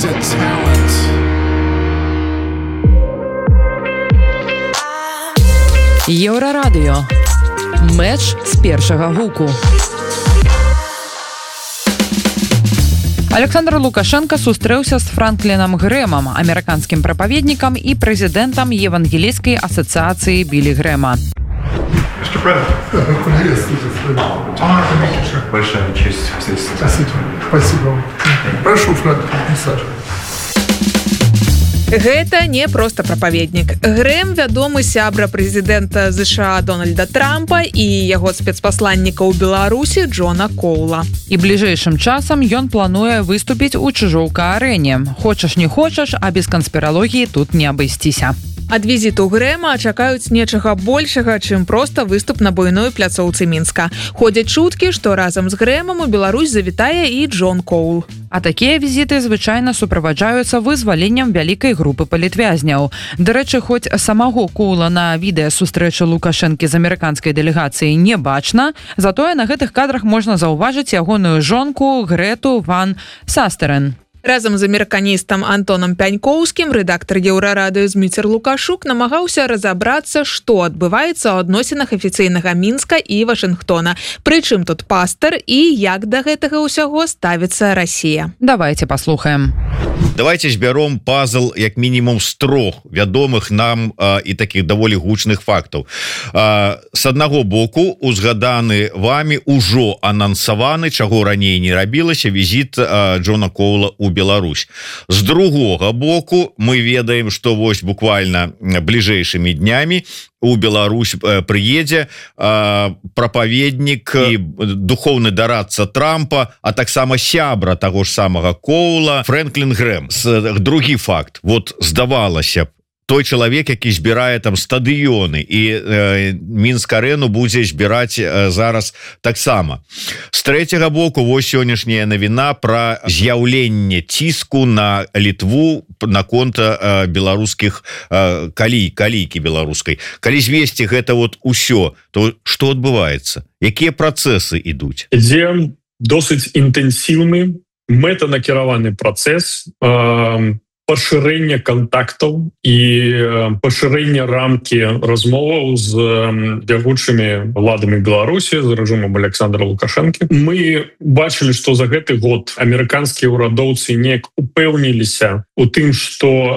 Gifted talent. Еўрарадыё. Мэч з першага гуку. Александр Лукашенко сустрэўся з Франклінам Грэмам, амерыканскім прапаведнікам і прэзідэнтам Евангелійскай асацыяцыі Білі Грэма. Большая честь. Спасибо. Прошу, Франк, присаживайтесь. Гэта не проста прапаведнік. Грэм вядомы сябра прэзідэнта ЗША Дональда Трампа і яго спецпасланніка ў Беларусі Джона Коула. І бліжэйшым часам ён плануе выступіць у чыжоўка-арэне. Хочаш не хочаш, а без канспіралогіі тут не абысціся. Ад візіту Грэма чакаюць нечага большага, чым проста выступ на буйной пляцоўцы Мінска. Ходзяць чуткі, што разам з Грэмам у Беларусь завітае і Джон Коул. А такія візіты звычайна суправаджаюцца вызваленнем вялікай групы палітвязняў. Дарэчы, хоць самого Коула на відэа сустрэчы Лукашэнкі з амерыканскай дэлегацыяй не бачна, затое на гэтых кадрах можна заўважыць ягоную жонку Грэту Ван Састерен. Разам з амерыканістам Антонам Пянькоўскім рэдактар Еўрарадыё Зміцер Лукашук намагаўся разабрацца, што адбываецца ў адносінах афіцыйнага Мінска і Вашынгтона. Прычым тут пастар і як да гэтага ўсяго ставіцца Расія. Давайте паслухаем. Давайте збяром пазл як мінімум з трох вядомых нам і такіх даволі гучных фактаў. З аднаго боку, узгаданы вамі ўжо анансаваны, чаго раней не рабілася, візіт Джона Коула ў Беларусь. З другога боку, мы ведаем, што вось буквально бліжэйшымі днямі у Беларусь прыедзе прапаведнік і духоўны дарадца Трампа, а таксама сябра таго ж самага Коула Фрэнклін Грэм. Другі факт. Вот здавалася б, той чалавек, які збірае там стадыёны і Мінск-арэну будзе збіраць зараз таксама. З трэцяга боку, вось сённяшняя навіна пра з'яўленне ціску на Літву наконт беларускіх калійкі беларускай. Калі звесці гэта вот усё, то што адбываецца? Якія працэсы ідуць? Ідзе досыць інтэнсіўны, мэтанакіраваны працэс пашырэння кантактаў і пашырэння рамкі размоваў з бягучымі ўладамі Беларусі, з рэжымам Александра Лукашэнкі. Мы бачылі, што за гэты год амерыканскія ўрадоўцы неяк упэўніліся у тым, што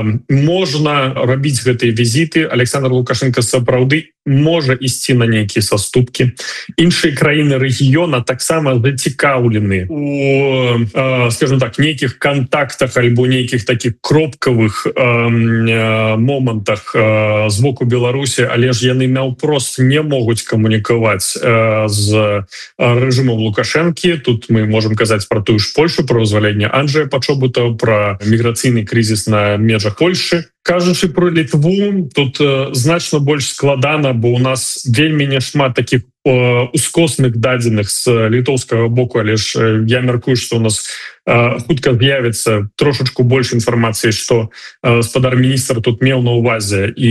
можна рабіць гэтыя візіты. Александр Лукашенко сапраўды можа ісці на нейкія саступкі. Іншыя краіны рэгіёна таксама зацікаўлены у, скажем так, нейкіх кантактах альбо нейкіх таких кропкавых момантах з боку Беларусі, але ж яны наўпрост не могуць камунікаваць з рэжымом Лукашэнкі. Тут мы можам казаць пра тую ж Польшу, пра вызваленне Анджэя Пачобута, пра міграцыйны крызіс на межах Польшы. Кажучы про Літву, тут значна больш складана, бо у нас вельмі няшмат таких ускосных дадзеных з літоўскага боку, але ж я мяркую, што у нас хутка з'явіцца трошачку больш інфармацыі, што гаспадар міністр тут меў на ўвазе і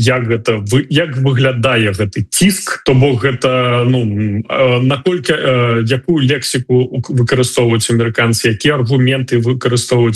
як выглядае гэты ціск, то бок гэта, наколькі, якую лексіку выкарыстоўваюць амерыканцы, якія аргументы выкарыстоўваюць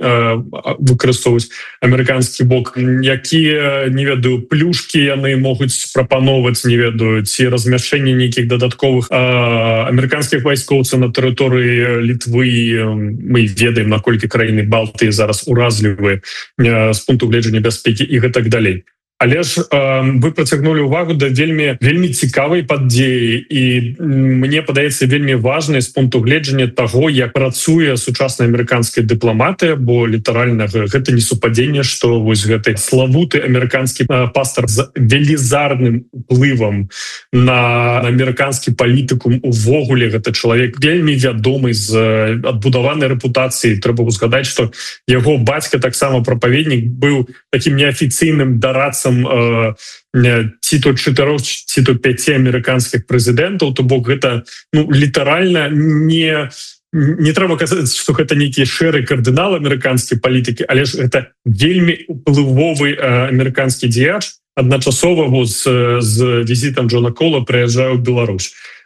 амерыканскі бок, якія, не ведаю, плюшкі яны могуць прапановваць, не ведаю, ці размяшчэнне нейкіх дадатковых амерыканскіх вайскоўцаў на тэрыторыі Літвы. Мы ведаем, наколькі краіны Балтыі зараз уразлівыя з пункту гледжання бяспекі і гэтак далей. Але ж вы працягнулі ўвагу да вельмі цікавай падзеі, і мне падаецца вельмі важнай з пункту гледжання таго, як працуе сучасная амерыканская дыпламатыя, бо літаральна гэта не супадзенне, што вось гэты славуты амерыканскі пастар з велізарным уплывам на амерыканскі палітыкум увогуле. Гэта чалавек вельмі вядомы з адбудаванай рэпутацыяй. Трэба узгадаць, што яго бацька таксама прапаведнік быў такім неафіцыйным дарадцам ці то 4, ці то 5 амерыканскіх прэзідэнтаў, то бок гэта літаральна не трэба казаць, што гэта нейкі шэры кардынал амерыканскай палітыкі, але ж гэта вельмі уплывовы амерыканскі дзеяч. Адначасова з візітам Джона Коула прыязджае ў Беларусь.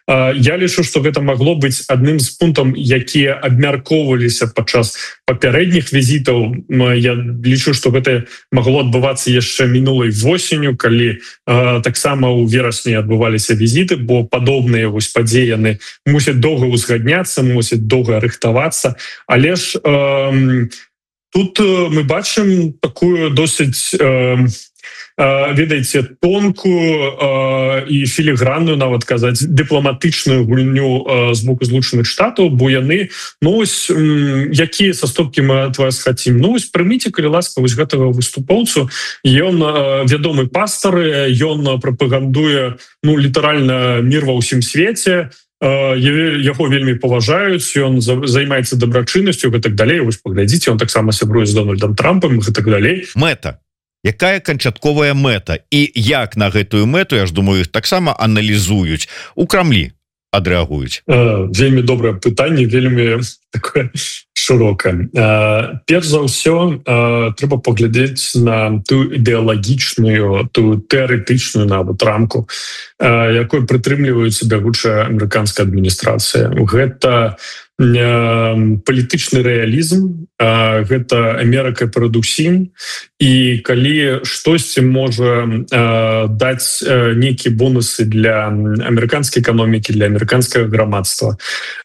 Я лічу, што гэта магло быць адным з пунктаў, якія абмяркоўваліся падчас папярэдніх візітаў. Я лічу, што гэта магло адбывацца яшчэ мінулай восенню, калі таксама ў верасні адбываліся візіты, бо падобныя падзеі яны мусяць доўга ўзгадняцца, мусяць доўга рыхтавацца. Але ж тут мы бачым такую досыць ведаеце, тонкую і філігранную, нават казаць, дыпламатычную гульню з боку Злучаных Штатаў, бо яны, якія саступкі мы ад вас хацім. Прыміце, калі ласка, вось гэтага выступоўцу. Ён вядомы пастар, ён прапагандуе, літаральна мір ва ўсім свеце, яго вельмі паважаюць, ён займаецца дабрачыннасцю, гэтак далей. Вось паглядзіце, ён таксама сябруе з Дональдам Трампам, гэтак далей. Мэта. Якая канчатковая мэта і як на гэтую мэту, я ж думаю, іх таксама аналізуюць, у Крамлі адрэагуюць? Вельмі добрае пытанне, вельмі такое шырокае. Перш за ўсё, трэба паглядзець на ту ідэалагічную, ту тэарэтычную нават рамку, якой прытрымліваюцца бягучая амерыканская адміністрацыя. Гэта палітычны рэалізм, гэта Амерыка перадусім, і калі штосьці можа даць нейкія бонусы для амерыканскай эканомікі, для амерыканскага грамадства,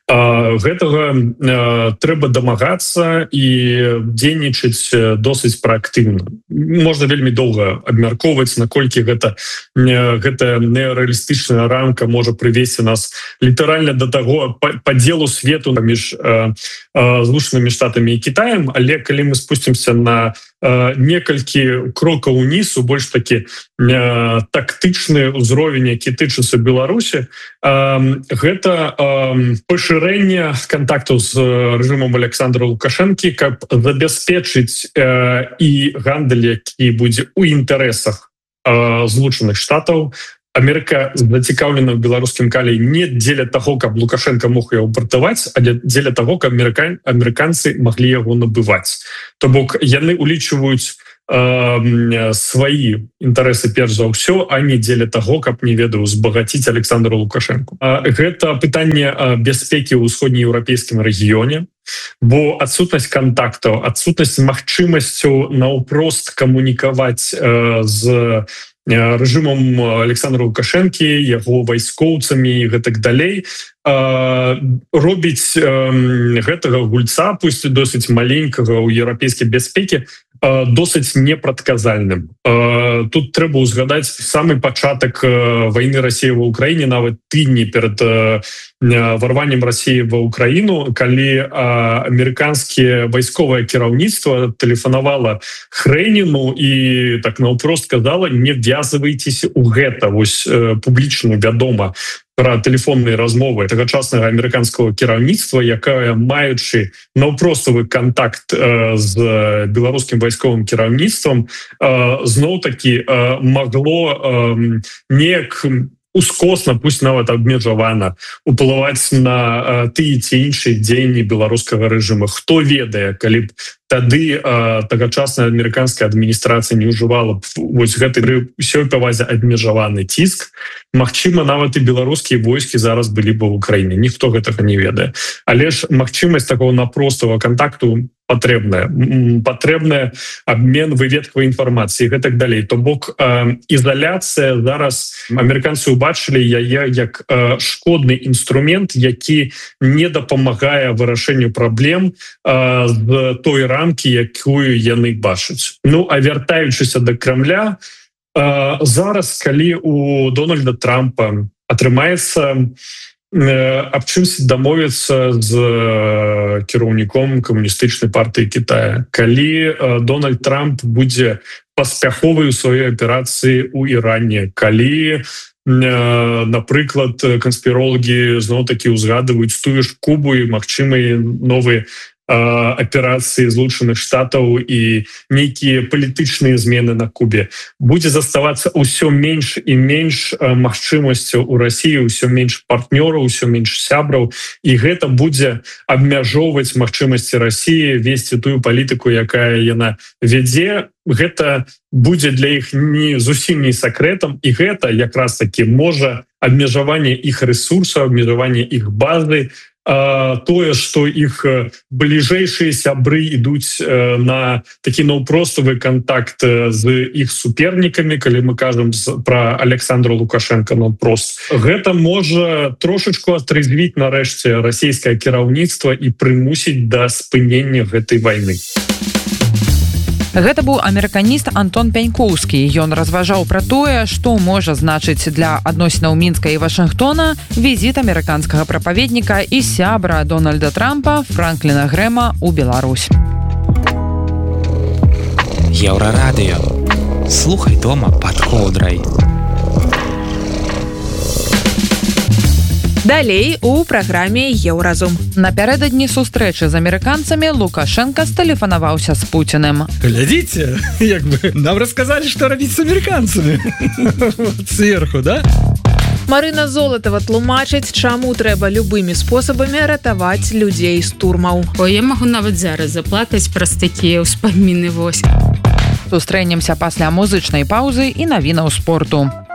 гэтага трэба дамагацца і дзейнічаць досыць праактыўна. Можна вельмі доўга абмяркоўваць, наколькі гэтая неарэалістычная рамка можа прывесці нас літаральна да таго падзелу свету паміж Злучанымі Штатамі і Кітаем, але калі мы спусцімся на некалькі крокаў уніз, у больш такі тактычны ўзровень, які тычыцца Беларусі, гэта пашырэнне кантактаў з рэжымам Александра Лукашэнкі, каб забяспечыць і гандаль, які будзе ў інтарэсах Злучаных Штатаў. Амерыка зацікаўлена ў беларускім калій не дзеля таго, каб Лукашенко мог яго пратаваць, а дзеля таго, каб амерыканцы маглі яго набываць. То бок яны улічваюць сваі інтарэсы перш за ўсё, а не дзеля таго, каб, не ведаю, збагаціць Александра Лукашенко. Гэта пытанне бяспекі ў усходнееўрапейскім рэгіёне, бо адсутнасць кантактаў, адсутнасць магчымасцю наўпрост камунікаваць з рэжымам Александра Лукашэнкі, яго вайскоўцамі і гэтак далей, робіць гэтага гульца, пусть досыць маленькага ў еўрапейскай бяспекі, досыць непрадказальным. Тут трэба ўзгадаць самы пачатак вайны Расіі ва ўкраіне, нават тыдні перад варваннем Расіі ва ўкраіну, калі амерыканскае вайсковае кіраўніцтва тэлефанавала Хрэніну і так наўпрост казала: не ввязывайцеся ў гэта. Вось публічна вядома пра тэлефонныя размовы тагачаснага амерыканскага кіраўніцтва, якая, маючы наўпроставы кантакт з беларускім вайсковым кіраўніцтвам, зноў-такі магло неяк ускосна, пусть нават абмежавана, уплываць на тыя ці іншыя дзеянні беларускага рэжыма. Хто ведае, калі б тады тагачасная амерыканская адміністрацыя не ўжывала вось гэты ўсёй павазе абмежаваны ціск, магчыма, нават і беларускія войскі зараз былі бы ў Украіне. Ніхто гэтага не ведае. Але ж магчымасць такого напростого кантакту патрэбная абмен выведкавай інфармацыі, гэтак далей. То бок ізаляцыя зараз амерыканцы убачылі яе як шкодны інструмент, які не дапамагае вырашэнню праблем з той рамкі, якую яны бачаць. А вяртаючыся да Крамля, зараз, калі у Дональда Трампа атрымаецца аб чымсьці дамовіцца з кіраўніком камуністычнай партыі Китая, калі Дональд Трамп будзе паспяховы ў сваёй аперацыі ў Іране, калі, напрыклад, канспіролагі зноў-такі ўзгадваюць тую ж Кубу і магчымыя новыя аперацыі Злучаных Штатаў і нейкія палітычныя змены на Кубе, будзе заставацца ўсё менш і менш магчымасцяў у Расіі, ўсё менш партнёраў, ўсё менш сябраў, і гэта будзе абмяжоўваць магчымасці Расіі весці тую палітыку, якая яна вядзе. Гэта будзе для іх не зусім не сакрэтам, і гэта якраз таки можа абмежаванне іх рэсурсаў, абмежаванне іх базы, тое, што іх бліжэйшыя сябры ідуць на такі наўпроставы контакт з іх супернікамі, калі мы кажам пра Александра Лукашенко наўпрост. Гэта можа трошачку атрызвіць нарэшце расійскае кіраўніцтва і прымусіць да спынення гэтай вайны. Гэта быў амерыканіст Антон Пянькоўскі. Ён разважаў пра тое, што можа значыць для адносінаў Мінска і Вашынгтона візіт амерыканскага прапаведніка і сябра Дональда Трампа Франкліна Грэма ў Беларусь. Еўрарадыё. Слухай дома пад коўдрай. Далей у праграме Еўразум. Напярэдадні сустрэчы з амерыканцамі Лукашенко стэлефанаваўся з Пуціным. Глядзіце, як бы нам расказалі, што рабіць з амерыканцамі. Сверху, да? Марына Золатова тлумачыць, чаму трэба любымі спосабамі ратаваць людзей з турмаў. Ой, я магу нават зараз заплакаць праз такія ўспаміны вось. Сустрэнемся пасля музычнай паўзы і навінаў спорту.